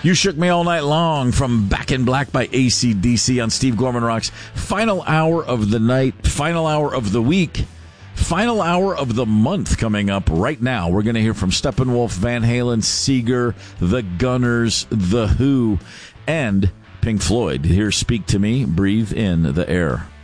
You Shook Me All Night Long from Back in Black by AC/DC on Steve Gorman Rocks. Final hour of the night, final hour of the week, final hour of the month coming up right now. We're going to hear from Steppenwolf, Van Halen, Seeger, The Gunners, The Who, and Pink Floyd. Here, Speak to Me, Breathe in the Air.